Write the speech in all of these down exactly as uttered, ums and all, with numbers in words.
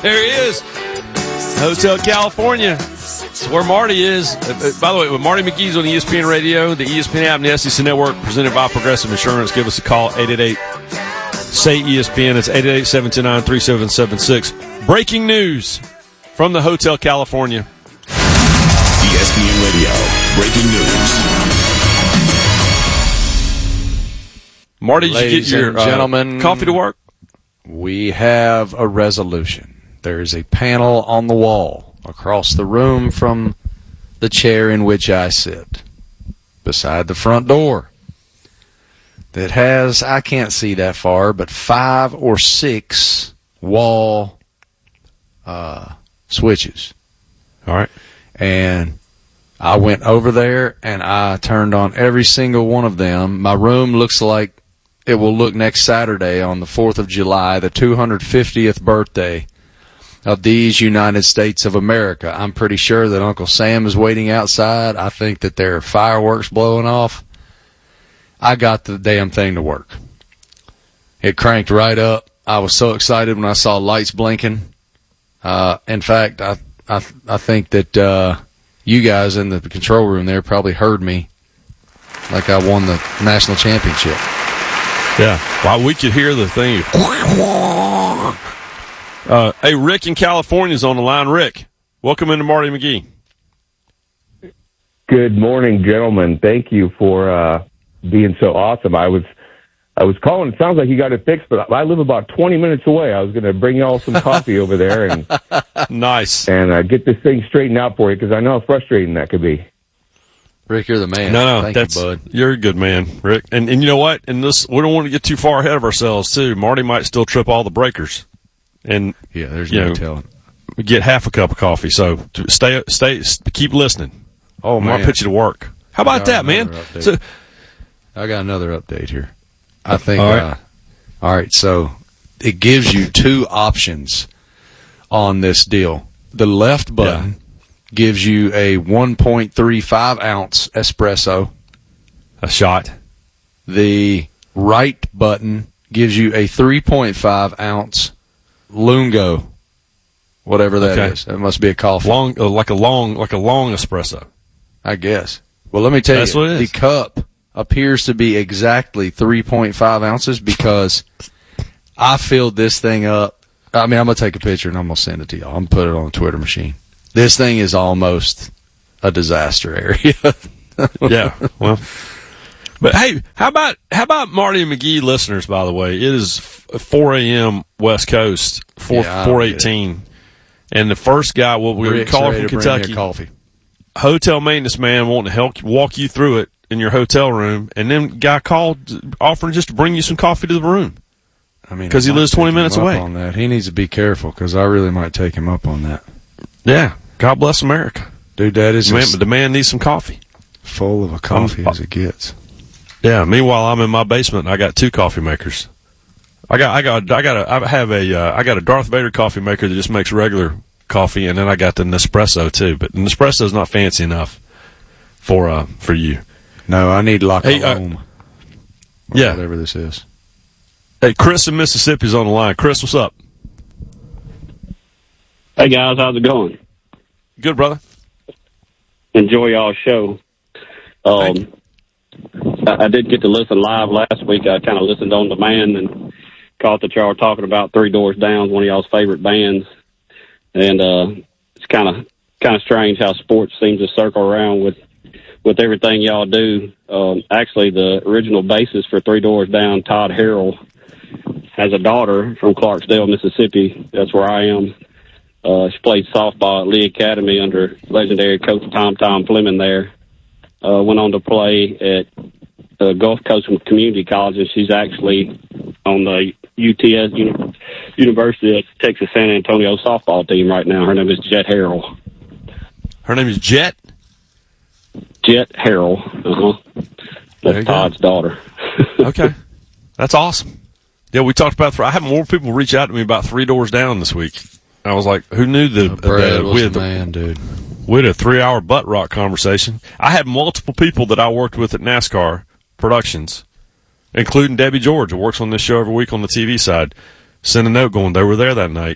There he is. Hotel California. It's where Marty is. By the way, Marty McGee's on E S P N Radio, the E S P N app, and the S E C Network, presented by Progressive Insurance. Give us a call, eight eight eight, S A Y, E S P N. It's eight eight eight, seven two nine, three seven seven six. Breaking news from the Hotel California. E S P N Radio, breaking news. Marty, did Ladies you get your and gentlemen, uh, coffee to work? We have a resolution. There is a panel on the wall across the room from the chair in which I sit, beside the front door, that has, I can't see that far, but five or six wall uh, switches. All right. And I went over there and I turned on every single one of them. My room looks like it will look next Saturday on the fourth of July, the two hundred fiftieth birthday of these United States of America. I'm pretty sure that Uncle Sam is waiting outside. I think that there are fireworks blowing off. I got the damn thing to work. It cranked right up. I was so excited when I saw lights blinking. Uh, in fact, I, I, I think that, uh, you guys in the control room there probably heard me like I won the national championship. Yeah. Wow, we could hear the thing. Uh, hey, Rick in California's on the line. Rick, welcome into Marty McGee. Good morning, gentlemen. Thank you for uh, being so awesome. I was I was calling. It sounds like you got it fixed, but I live about twenty minutes away. I was going to bring y'all some coffee over there and nice and uh, get this thing straightened out for you, because I know how frustrating that could be. Rick, you're the man. No, no, Thank that's you, bud. You're a good man, Rick. And and you know what? And this, we don't want to get too far ahead of ourselves too. Marty might still trip all the breakers, and yeah, there's you no know, telling. We get half a cup of coffee. So stay, stay, keep listening. Oh man, I'll put you to work. How about that, man? Update. So I got another update here. I think. All right. Uh, all right. So it gives you two options on this deal. The left button. Yeah. Gives you a one point three five ounce espresso. A shot. The right button gives you a three point five ounce Lungo, whatever that okay. is. It must be a coffee. Long, uh, like a long, like a long espresso. I guess. Well, let me tell That's you, what it is. The cup appears to be exactly three point five ounces because I filled this thing up. I mean, I'm going to take a picture and I'm going to send it to y'all. I'm going to put it on the Twitter machine. This thing is almost a disaster area. Yeah, well, but hey, how about how about Marty and McGee listeners? By the way, it is four a.m. West Coast, four yeah, four eighteen, and the first guy, what we Rick's call ready from to bring me Kentucky, a coffee. Hotel maintenance man, wanting to help walk you through it in your hotel room, and then guy called offering just to bring you some coffee to the room. I mean, because he lives twenty minutes away. On that, he needs to be careful because I really might take him up on that. Yeah. God bless America. Dude, that is man, the man needs some coffee. Full of a coffee um, as it gets. Yeah, meanwhile I'm in my basement and I got two coffee makers. I got I got I got a I have a uh, I got a Darth Vader coffee maker that just makes regular coffee, and then I got the Nespresso too, but Nespresso's not fancy enough for uh for you. No, I need La hey, Colombe. Uh, yeah. Whatever this is. Hey, Chris in Mississippi's on the line. Chris, what's up? Hey guys, how's it going? Good, brother. Enjoy y'all's show. Um, I, I did get to listen live last week. I kind of listened on demand and caught that y'all were talking about Three Doors Down, one of y'all's favorite bands. And uh, it's kind of kind of strange how sports seems to circle around with with everything y'all do. Um, actually, the original bassist for Three Doors Down, Todd Harrell, has a daughter from Clarksdale, Mississippi. That's where I am. Uh, she played softball at Lee Academy under legendary coach Tom Tom Fleming there. Uh, went on to play at uh, Gulf Coast Community College, and she's actually on the U T S, Uni- University of Texas San Antonio softball team right now. Her name is Jet Harrell. Her name is Jet? Jet Harrell. Uh-huh. That's Todd's go. daughter. Okay. That's awesome. Yeah, we talked about, I had more people reach out to me about Three Doors Down this week. I was like, who knew the, oh, Brad the was we had the man, dude. We had a three-hour butt rock conversation. I had multiple people that I worked with at NASCAR Productions, including Debbie George, who works on this show every week on the T V side, send a note going, they were there that night.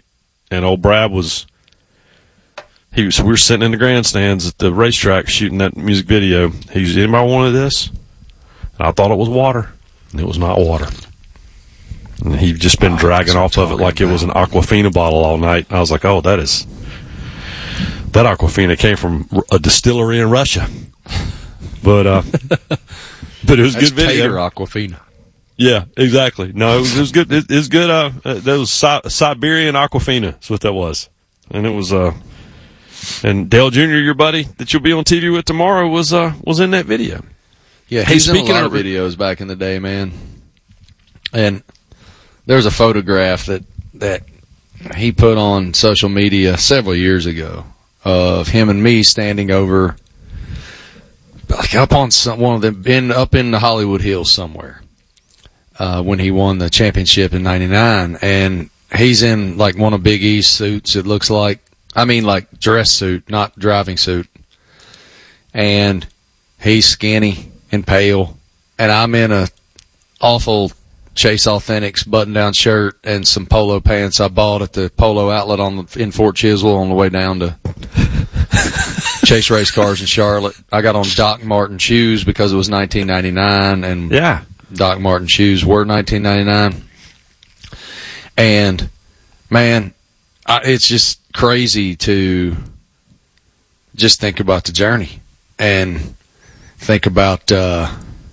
and old Brad was. He was. We were sitting in the grandstands at the racetrack shooting that music video. He was, anybody wanted this? And I thought it was water, and it was not water. And he'd just been oh, dragging off of it like about. It was an Aquafina bottle all night. And I was like, oh, that is that Aquafina came from a distillery in Russia. But uh, but it was That's good video. Tater Aquafina. Yeah, exactly. No, it was, it was good. It, it was good. Uh, that was Si- Siberian Aquafina. That's what that was, and it was uh. And Dale Junior, your buddy that you'll be on T V with tomorrow, was uh was in that video. Yeah, he's hey, in a lot of videos back in the day, man. And there's a photograph that that he put on social media several years ago of him and me standing over, like up on some, one of them, in up in the Hollywood Hills somewhere, uh, when he won the championship in ninety-nine, and he's in like one of Big E's suits. It looks like. I mean, like, dress suit, not driving suit. And he's skinny and pale. And I'm in a awful Chase Authentics button-down shirt and some polo pants I bought at the Polo Outlet on the, in Fort Chiswell on the way down to Chase Race Cars in Charlotte. I got on Doc Martin shoes because it was nineteen ninety-nine, and yeah, Doc Martin shoes were nineteen ninety-nine. And, man, I, it's just crazy to just think about the journey and think about uh,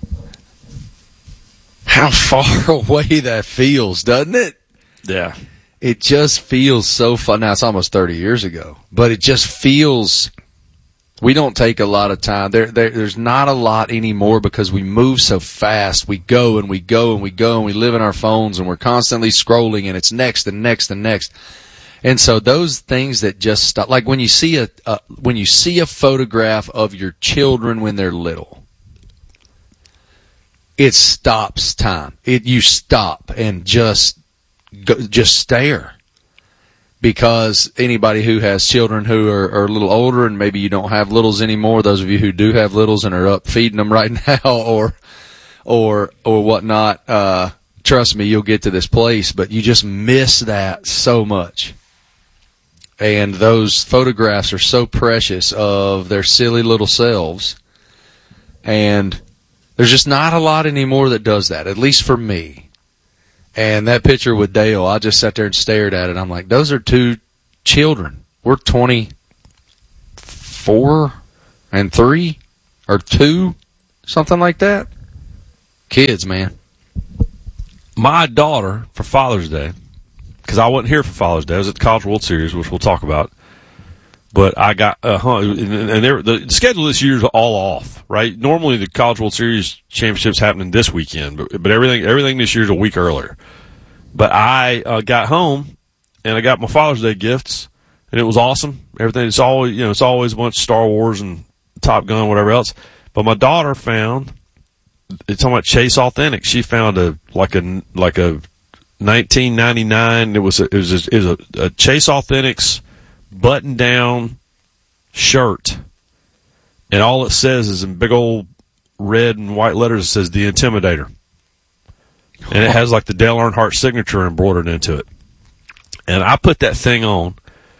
how far away that feels, doesn't it? Yeah. It just feels so fun. Now, it's almost thirty years ago, but it just feels, we don't take a lot of time. There, there, there's not a lot anymore because we move so fast. We go and we go and we go and we live in our phones and we're constantly scrolling and it's next and next and next. And so those things that just stop, like when you see a uh, when you see a photograph of your children when they're little, it stops time. It you stop and just go, just stare, because anybody who has children who are, are a little older, and maybe you don't have littles anymore, those of you who do have littles and are up feeding them right now, or or or whatnot, uh, trust me, you'll get to this place, but you just miss that so much. And those photographs are so precious of their silly little selves. And there's just not a lot anymore that does that, at least for me. And that picture with Dale, I just sat there and stared at it. I'm like, those are two children. We're twenty-four and three or two, something like that. Kids, man. My daughter, for Father's Day, because I wasn't here for Father's Day. I was at the College World Series, which we'll talk about. But I got, uh, huh, and the schedule this year is all off, right? Normally the College World Series championships happening this weekend, but, but everything, everything this year is a week earlier. But I uh, got home and I got my Father's Day gifts, and it was awesome. Everything, it's always, you know, it's always a bunch of Star Wars and Top Gun, whatever else. But my daughter found, it's talking about Chase Authentic. She found a, like a, like a, nineteen ninety-nine. It was a, it was a, it was a, a Chase Authentics button-down shirt, and all it says is in big old red and white letters. It says "The Intimidator," and it has like the Dale Earnhardt signature embroidered into it. And I put that thing on,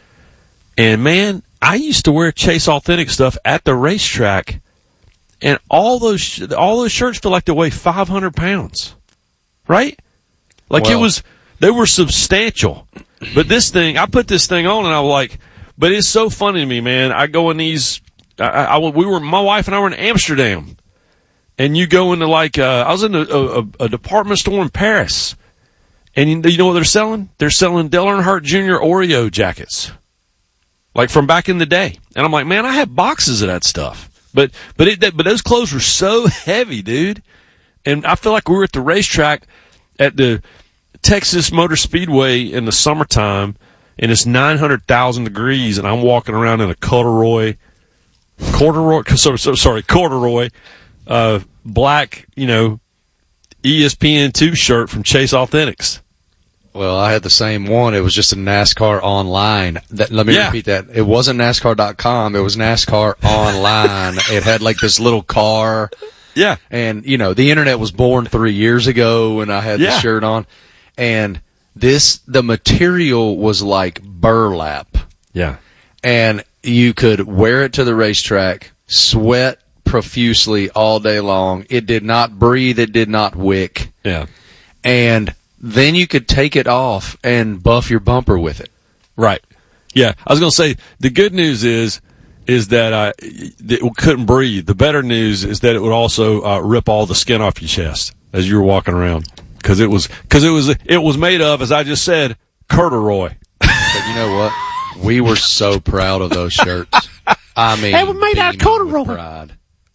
and man, I used to wear Chase Authentic stuff at the racetrack, and all those all those shirts feel like they weigh five hundred pounds, right? Like well, it was, they were substantial. But this thing, I put this thing on and I was like, but it's so funny to me, man. I go in these, I, I, we were, my wife and I were in Amsterdam. And you go into like, uh, I was in a, a, a department store in Paris. And you, you know what they're selling? They're selling Dale Earnhardt Junior Oreo jackets. Like from back in the day. And I'm like, man, I had boxes of that stuff. But, but it, but those clothes were so heavy, dude. And I feel like we were at the racetrack at the Texas Motor Speedway in the summertime, and it's nine hundred thousand degrees, and I'm walking around in a corduroy, corduroy, so, so, sorry, corduroy, uh, black, you know, E S P N two shirt from Chase Authentics. Well, I had the same one. It was just a NASCAR online. That, let me yeah. repeat that. It wasn't NASCAR dot com. It was NASCAR online. It had like this little car. Yeah. And, you know, the internet was born three years ago when I had yeah. the shirt on. And This, the material was like burlap. Yeah. And you could wear it to the racetrack, sweat profusely all day long. It did not breathe. It did not wick. Yeah. And then you could take it off and buff your bumper with it. Right. Yeah. I was going to say, the good news is, is that uh, it couldn't breathe. The better news is that it would also uh, rip all the skin off your chest as you were walking around. Because it was, because it was, it was made of, as I just said, corduroy. But you know what? We were so proud of those shirts. I mean, they were made out of corduroy. Pride.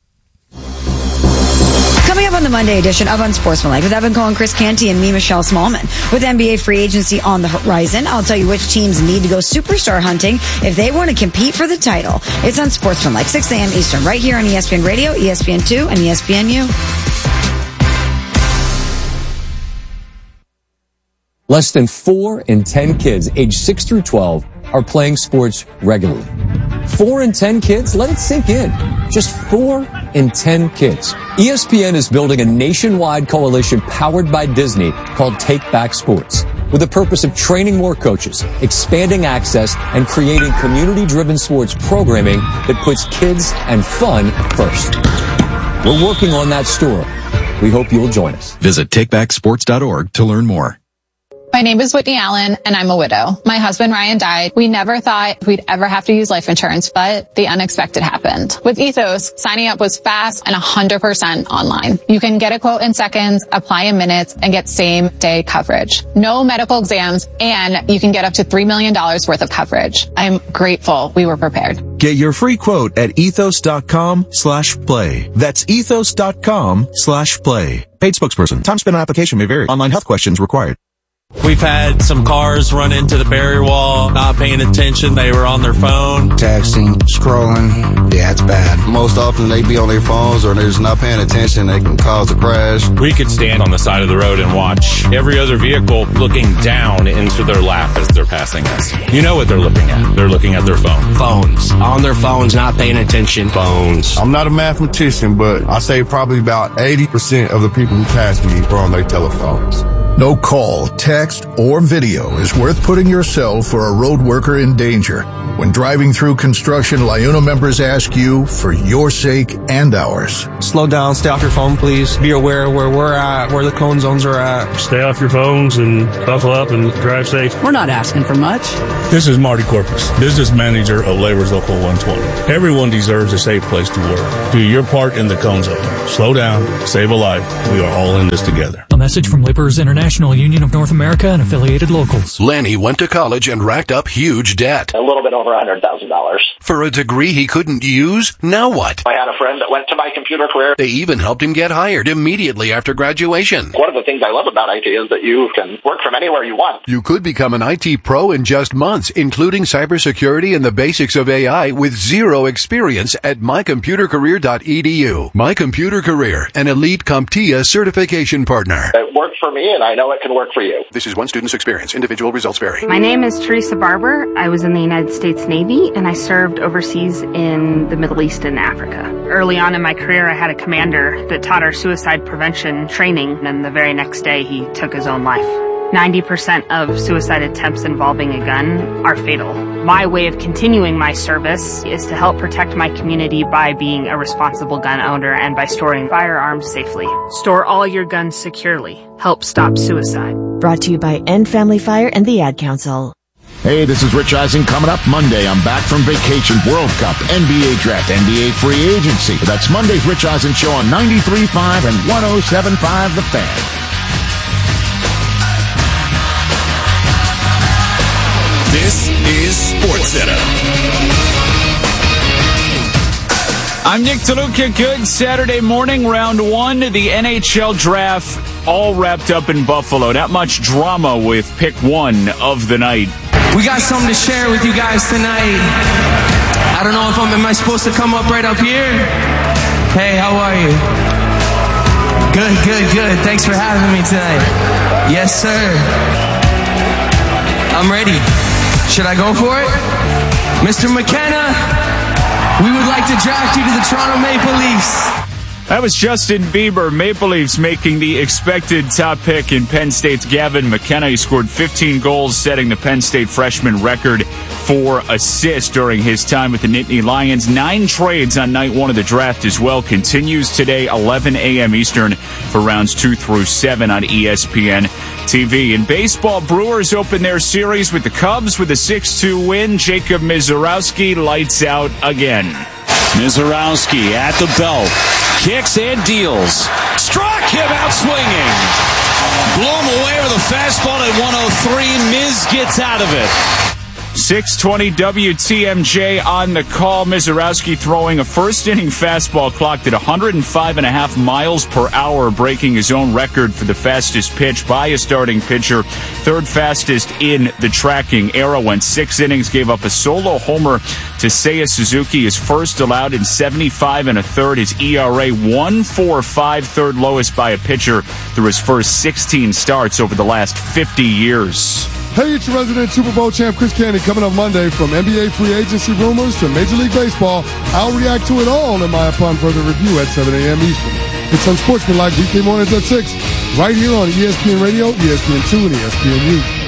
Coming up on the Monday edition of Unsportsmanlike with Evan Cohen, Chris Canty, and me, Michelle Smallman. With N B A free agency on the horizon, I'll tell you which teams need to go superstar hunting if they want to compete for the title. It's Unsportsmanlike, six a.m. Eastern, right here on E S P N Radio, E S P N two, and E S P N U. Less than four in ten kids aged six through twelve are playing sports regularly. Four in ten kids? Let it sink in. Just four in ten kids. E S P N is building a nationwide coalition powered by Disney called Take Back Sports, with the purpose of training more coaches, expanding access, and creating community-driven sports programming that puts kids and fun first. We're working on that story. We hope you'll join us. Visit take back sports dot org to learn more. My name is Whitney Allen, and I'm a widow. My husband, Ryan, died. We never thought we'd ever have to use life insurance, but the unexpected happened. With Ethos, signing up was fast and one hundred percent online. You can get a quote in seconds, apply in minutes, and get same-day coverage. No medical exams, and you can get up to three million dollars worth of coverage. I'm grateful we were prepared. Get your free quote at ethos.com slash play. That's ethos.com slash play. Paid spokesperson. Time spent on application may vary. Online health questions required. We've had some cars run into the barrier wall, not paying attention. They were on their phone. Texting, scrolling. Yeah, it's bad. Most often they be on their phones or they're just not paying attention. They can cause a crash. We could stand on the side of the road and watch every other vehicle looking down into their lap as they're passing us. You know what they're looking at. They're looking at their phone. Phones. On their phones, not paying attention. Phones. I'm not a mathematician, but I say probably about eighty percent of the people who pass me are on their telephones. No call, text, or video is worth putting yourself or a road worker in danger. When driving through construction, LIUNA members ask you for your sake and ours. Slow down, stay off your phone, please. Be aware where we're at, where the cone zones are at. Stay off your phones and buckle up and drive safe. We're not asking for much. This is Marty Corpus, business manager of Labor's Local one twenty. Everyone deserves a safe place to work. Do your part in the cone zone. Slow down, save a life. We are all in this together. A message from Laborers International Union of North America and affiliated locals. Lenny went to college and racked up huge debt. A little bit over one hundred thousand dollars. For a degree he couldn't use? Now what? I had a friend that went to my computer career. They even helped him get hired immediately after graduation. One of the things I love about I T is that you can work from anywhere you want. You could become an I T pro in just months, including cybersecurity and the basics of A I with zero experience at my computer career dot e d u. My Computer Career, an elite CompTIA certification partner. It worked for me, and I know it can work for you. This is one student's experience. Individual results vary. My name is Teresa Barber. I was in the United States Navy, and I served overseas in the Middle East and Africa. Early on in my career, I had a commander that taught our suicide prevention training, and the very next day, he took his own life. ninety percent of suicide attempts involving a gun are fatal. My way of continuing my service is to help protect my community by being a responsible gun owner and by storing firearms safely. Store all your guns securely. Help stop suicide. Brought to you by End Family Fire and the Ad Council. Hey, this is Rich Eisen. Coming up Monday, I'm back from vacation. World Cup, N B A Draft, N B A Free Agency. That's Monday's Rich Eisen Show on ninety-three point five and one oh seven point five The Fan. This is SportsCenter. I'm Nick DeLuca. Good Saturday morning, round one, the N H L draft all wrapped up in Buffalo. Not much drama with pick one of the night. We got something to share with you guys tonight. I don't know if I'm, am I supposed to come up right up here? Hey, how are you? Good, good, good. Thanks for having me tonight. Yes, sir. I'm ready. Should I go for it? Mister McKenna, we would like to draft you to the Toronto Maple Leafs. That was Justin Bieber. Maple Leafs making the expected top pick in Penn State's Gavin McKenna. He scored fifteen goals, setting the Penn State freshman record for assists during his time with the Nittany Lions. Nine trades on night one of the draft as well. Continues today, eleven a.m. Eastern, for rounds two through seven on E S P N T V. In baseball, Brewers open their series with the Cubs with a six two win. Jacob Misiorowski lights out again. Misiorowski at the belt. Kicks and deals. Struck him out swinging. Blew him away with a fastball at one oh three. Miz gets out of it. six twenty W T M J on the call. Misiorowski throwing a first-inning fastball clocked at one oh five point five miles per hour, breaking his own record for the fastest pitch by a starting pitcher. Third fastest in the tracking era. Went six innings, gave up a solo homer to Seiya Suzuki, his first allowed in seventy-five and a third. His E R A one point four five, third lowest by a pitcher through his first sixteen starts over the last fifty years. Hey, it's your resident Super Bowl champ, Chris Candy, coming up Monday. From N B A free agency rumors to Major League Baseball, I'll react to it all in my Upon Further Review at seven a.m. Eastern. It's Unsportsmanlike weekday mornings at six, right here on E S P N Radio, E S P N two, and E S P N U.